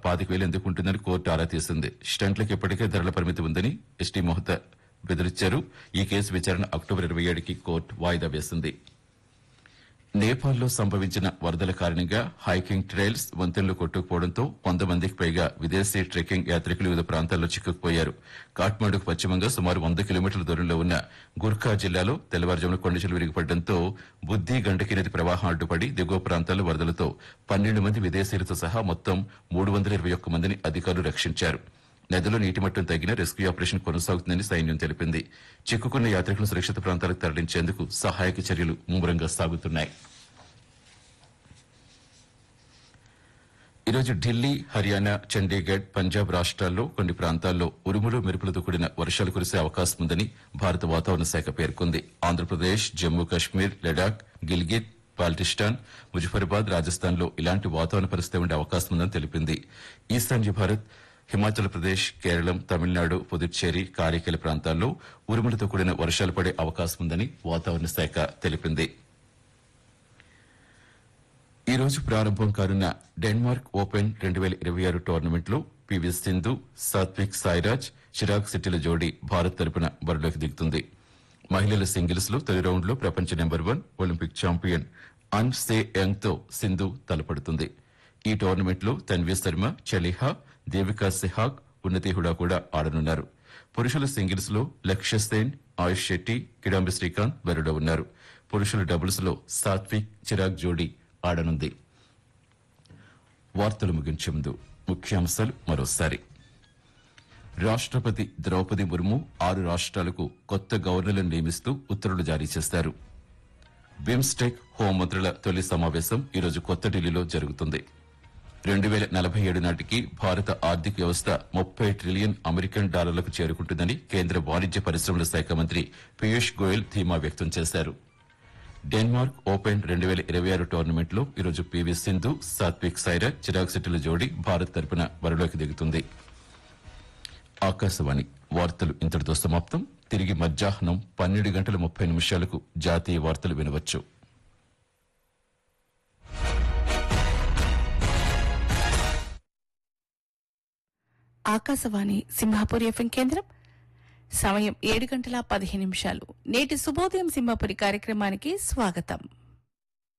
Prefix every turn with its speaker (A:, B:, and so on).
A: ₹25,000 ఎందుకు ఉంటుందని కోర్టు ఆరా తీసింది. స్టంట్లకు ఇప్పటికే ధరల పరిమితి ఉందని ఎస్టీ మోహతా బెదిరించారు. ఈ కేసు విచారణ అక్టోబర్ 27కి కోర్టు వాయిదా వేసింది. నేపాల్లో సంభవించిన వరదల కారణంగా హైకింగ్ ట్రైల్స్ వంతెనలు కొట్టుకుపోవడంతో 100 మందికి పైగా విదేశీ ట్రెక్కింగ్ యాత్రికులు వివిధ ప్రాంతాల్లో చిక్కుకుపోయారు. కాఠ్మండూకు పశ్చిమంగా సుమారు 100 కిలోమీటర్ల దూరంలో ఉన్న గుర్ఖా జిల్లాలో తెల్లవారుజామున కొండచెలు విరిగిపడడంతో బుద్ది గండకి నది ప్రవాహం అడ్డుపడి దిగువ ప్రాంతాల్లో వరదలతో 12 మంది విదేశీయులతో సహా మొత్తం 321 మందిని అధికారులు రక్షించారు. నదిలో నీటిమట్టం తగ్గిన రెస్క్యూ ఆపరేషన్ కొనసాగుతుందని సైన్యం తెలిపింది. చిక్కుకున్న యాత్రికులను సురక్షిత ప్రాంతాలకు తరలించేందుకు సహాయక చర్యలు ముమ్మరంగా సాగుతున్నాయి. ఈరోజు ఢిల్లీ, హర్యానా, చండీగఢ్, పంజాబ్ రాష్ట్రాల్లో కొన్ని ప్రాంతాల్లో ఉరుములు మెరుపులతో కూడిన వర్షాలు కురిసే అవకాశం ఉందని భారత వాతావరణ శాఖ పేర్కొంది. ఆంధ్రప్రదేశ్, జమ్మూ కశ్మీర్, లడాక్, గిల్గిట్, బాల్టిస్టాన్, ముజఫరాబాద్, రాజస్థాన్లో ఇలాంటి వాతావరణ పరిస్థితి ఉండే అవకాశం ఉందని తెలిపింది. ఈశాన్య భారత్, హిమాచల్ ప్రదేశ్, కేరళం, తమిళనాడు, పుదుచ్చేరి, కారైకల ప్రాంతాల్లో ఉరుములతో కూడిన వర్షాలు పడే అవకాశం ఉందని వాతావరణ శాఖ తెలిపింది. ఈ రోజు ప్రారంభం కానున్న డెన్మార్క్ ఓపెన్ 2026 టోర్నమెంట్లో పివి సింధు, సాత్విక్ సాయిరాజ్, చిరాగ్ శెట్టిల జోడీ భారత్ తరపున బరిలోకి దిగుతుంది. మహిళల సింగిల్స్ లో తొలి రౌండ్లో ప్రపంచ నెంబర్ 1 ఒలింపిక్ ఛాంపియన్ అన్ సే యంగ్ తో సింధు తలపడుతుంది. ఈ టోర్నమెంట్లో తన్వీ శర్మ, చలిహా, దేవికా సెహాగ్, ఉన్నతి హుడా కూడా ఆడనున్నారు. పురుషుల సింగిల్స్ లో లక్ష్య సేన్, ఆయుష్ శెట్టి, కిడాంబి శ్రీకాంత్ బరిలో ఉన్నారు. పురుషుల డబుల్స్ లో సాత్విక్, చిరాగ్ జోడీ ఆడనుంది. వార్తలు ముగించే ముందు ముఖ్యాంశాలు మరోసారి. రాష్ట్రపతి ద్రౌపది ముర్ము 6 రాష్ట్రాలకు కొత్త గవర్నర్లను నియమిస్తూ ఉత్తర్వులు జారీ చేశారు. బిమ్స్టెక్ హోంమంత్రుల తొలి సమావేశం ఈరోజు కొత్త ఢిల్లీలో జరుగుతుంది. 2047 నాటికి భారత ఆర్థిక వ్యవస్థ $30 ట్రిలియన్ అమెరికన్ డాలర్లకు చేరుకుంటుందని కేంద్ర వాణిజ్య పరిశ్రమల శాఖ మంత్రి పీయూష్ గోయల్ ధీమా వ్యక్తం చేశారు. డెన్మార్క్ ఓపెన్ 2026 టోర్నమెంట్లో ఈరోజు పివి సింధు, సాత్విక్ సాయిరాజ్, చిరాగ్ శెట్టిల జోడీ భారత్ తరపున బరిలోకి దిగుతుంది. ఆకాశవాణి వార్తలు ఇంతటితో సమాప్తం. తిరిగి మధ్యాహ్నం 12:30 జాతీయ వార్తలు వినవచ్చు.
B: ఆకాశవాణి సింహాపూర్ ఎఫ్ఎం కేంద్రం. సమయం 7:15 నేటి శుభోదయం సింహాపురి కార్యక్రమానికి స్వాగతం.